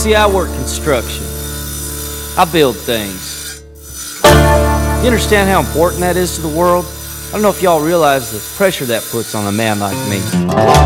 See, I work construction. I build things. You understand how important that is to the world? I don't know if y'all realize the pressure that puts on a man like me.